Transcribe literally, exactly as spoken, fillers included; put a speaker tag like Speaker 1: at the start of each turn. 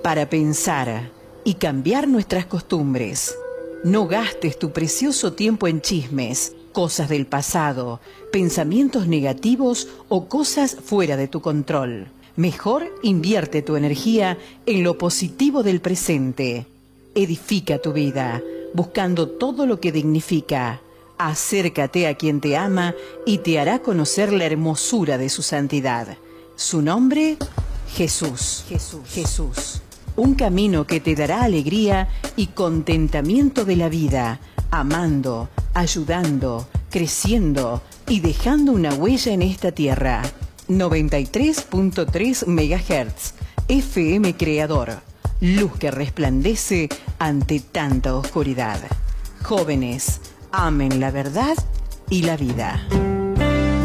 Speaker 1: para pensar y cambiar nuestras costumbres. No gastes tu precioso tiempo en chismes, cosas del pasado, pensamientos negativos o cosas fuera de tu control. Mejor invierte tu energía en lo positivo del presente. Edifica tu vida, buscando todo lo que dignifica. Acércate a quien te ama y te hará conocer la hermosura de su santidad. Su nombre, Jesús. Jesús. Jesús. Un camino que te dará alegría y contentamiento de la vida, amando, ayudando, creciendo y dejando una huella en esta tierra. noventa y tres punto tres megahertz, F M Creador. Luz que resplandece ante tanta oscuridad. Jóvenes, amen la verdad y la vida.